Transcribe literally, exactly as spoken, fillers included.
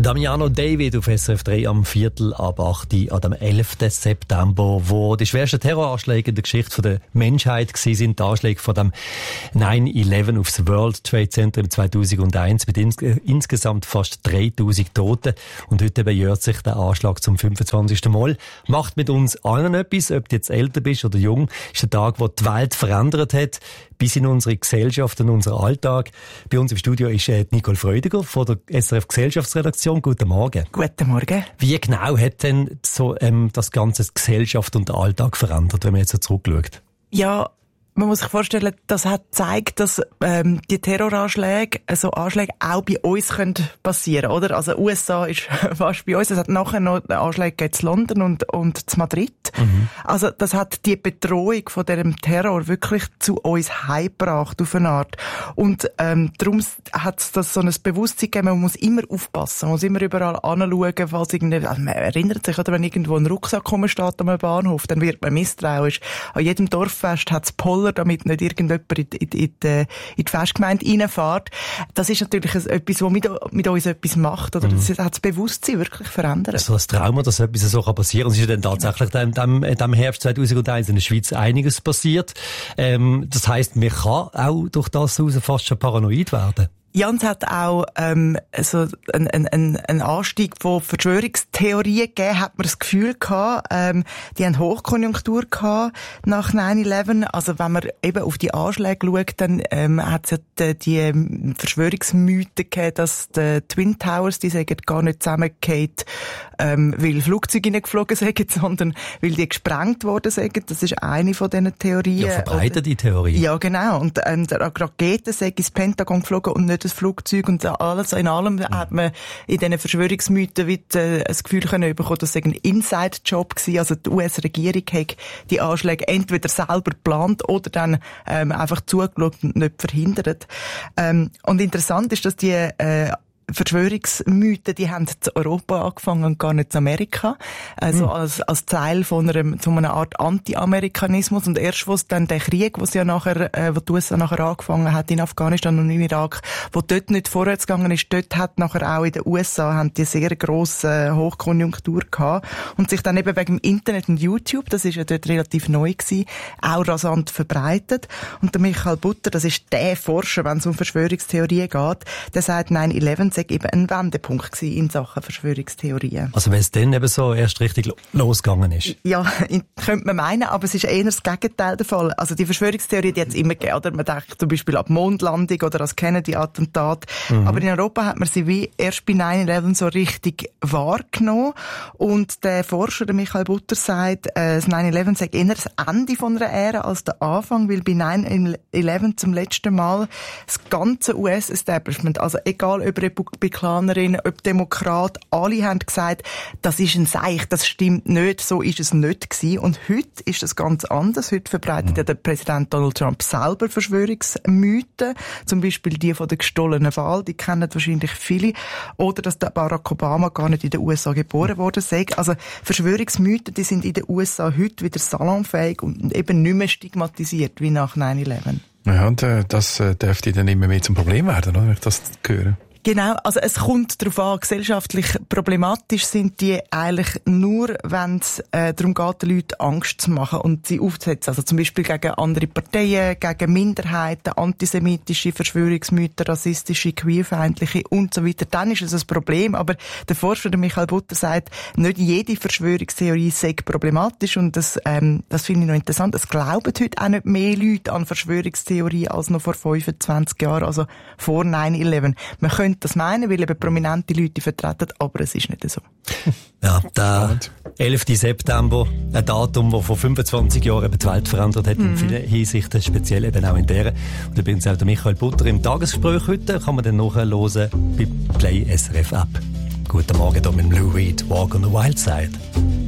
Damiano David auf S R F drei am Viertel ab acht an dem elften September, wo die schwersten Terroranschläge in der Geschichte der Menschheit waren, sind die Anschläge von dem nine eleven aufs World Trade Center im zweitausendeins mit ins insgesamt fast dreitausend Toten. Und heute bejährt sich der Anschlag zum fünfundzwanzigsten Mal. Macht mit uns allen etwas, ob du jetzt älter bist oder jung, ist der Tag, der die Welt verändert hat, bis in unsere Gesellschaft und unseren Alltag. Bei uns im Studio ist äh, Nicole Freudiger von der S R F Gesellschaftsredaktion. Guten Morgen. Guten Morgen. Wie genau hat denn so ähm, das ganze Gesellschaft und der Alltag verändert, wenn man jetzt so zurückschaut? Ja, man muss sich vorstellen, das hat gezeigt, dass ähm, die Terroranschläge, also Anschläge auch bei uns können passieren, oder? Also U S A ist fast bei uns. Es hat nachher noch Anschläge in London und und zu Madrid. Mhm. Also das hat die Bedrohung von diesem Terror wirklich zu uns heimgebracht auf eine Art. Und ähm, darum hat es das so ein Bewusstsein gegeben, man muss immer aufpassen, man muss immer überall anschauen, falls irgendwie, also man erinnert sich, oder wenn irgendwo ein Rucksack steht am Bahnhof, dann wird man misstrauisch. An jedem Dorffest hat es Poller, damit nicht irgendjemand in die, in die, in die Festgemeinde reinfährt. Das ist natürlich etwas, was mit, mit uns etwas macht, oder? Mhm. Das hat das Bewusstsein wirklich verändert. So ein Trauma, dass etwas so passieren kann. Es ist ja dann tatsächlich in dem, in dem Herbst zweitausendeins in der Schweiz einiges passiert. Ähm, das heisst, man kann auch durch das heraus fast schon paranoid werden. Jans hat auch ähm, so ein, ein, ein, ein Anstieg von Verschwörungstheorien gegeben, hat man das Gefühl gehabt. Ähm, die haben Hochkonjunktur gehabt nach nine eleven. Also wenn man eben auf die Anschläge schaut, dann ähm, hat es ja die, die Verschwörungsmythen gegeben, dass die Twin Towers, die sagen gar nicht zusammengefallen, ähm, weil Flugzeuge nicht geflogen sind, sondern weil die gesprengt worden sind. Das ist eine von diesen Theorien. Ja, verbreitete Theorie. Ja, genau. Und ähm, der Raketen sind ins Pentagon geflogen und nicht das Flugzeug, und alles in allem ja. hat man in diesen Verschwörungsmythen wieder äh, ein Gefühl können bekommen, dass es ein Inside-Job war. Also die U S-Regierung hat die Anschläge entweder selber geplant oder dann ähm, einfach zugeschaut und nicht verhindert. Ähm, und interessant ist, dass die äh, Verschwörungsmythen, die haben zu Europa angefangen und gar nicht zu Amerika. Also mhm. als, als Teil von einem, so einer Art Anti-Amerikanismus. Und erst, wo es dann der Krieg, wo es ja nachher, äh, wo die U S A nachher angefangen hat in Afghanistan und im Irak, wo dort nicht vorwärts gegangen ist, dort hat nachher auch in den U S A haben die sehr grosse Hochkonjunktur gehabt und sich dann eben wegen dem Internet und YouTube, das ist ja dort relativ neu gewesen, auch rasant verbreitet. Und der Michael Butter, das ist der Forscher, wenn es um Verschwörungstheorien geht, der sagt, nine eleven sei eben ein Wendepunkt gewesen in Sachen Verschwörungstheorien. Also wenn es dann eben so erst richtig losgegangen ist? Ja, könnte man meinen, aber es ist eher das Gegenteil der Fall. Also die Verschwörungstheorie, die hat es immer gegeben, oder? Man denkt zum Beispiel an die Mondlandung oder an das Kennedy-Attentat. Mhm. Aber in Europa hat man sie wie erst bei nine eleven so richtig wahrgenommen. Und der Forscher, der Michael Butter, sagt, äh, das nine eleven sei eher das Ende von einer Ära als der Anfang, weil bei nine eleven zum letzten Mal das ganze U S-Establishment, also egal ob Republikanerin, ob Demokrat, alle haben gesagt, das ist ein Seich, das stimmt nicht, so ist es nicht gewesen. Und heute ist es ganz anders. Heute verbreitet ja der Präsident Donald Trump selber Verschwörungsmythen, zum Beispiel die von der gestohlenen Wahl, die kennen wahrscheinlich viele, oder dass der Barack Obama gar nicht in den U S A geboren worden sei. Also Verschwörungsmythen, die sind in den U S A heute wieder salonfähig und eben nicht mehr stigmatisiert wie nach nine eleven. Ja, und äh, das äh, dürfte dann immer mehr zum Problem werden, oder, wenn ich das höre. Genau, also es kommt darauf an, gesellschaftlich problematisch sind die eigentlich nur, wenn es äh, darum geht, den Leuten Angst zu machen und sie aufzusetzen. Also zum Beispiel gegen andere Parteien, gegen Minderheiten, antisemitische Verschwörungsmythen, rassistische, queerfeindliche und so weiter. Dann ist es ein Problem, aber der Forscher der Michael Butter sagt, nicht jede Verschwörungstheorie sei problematisch und das, ähm, das finde ich noch interessant. Es glauben heute auch nicht mehr Leute an Verschwörungstheorien als noch vor fünfundzwanzig Jahren, also vor nine eleven. Man könnte das meinen, weil eben prominente Leute vertreten, aber es ist nicht so. Ja, der elften September, ein Datum, das vor fünfundzwanzig Jahren eben die Welt verändert hat, mhm. in vielen Hinsichten, speziell eben auch in der. Und übrigens auch der Michael Butter im Tagesgespräch heute, kann man dann nachhören bei Play S R F App. Guten Morgen hier mit Lou Reed, Walk on the Wild Side.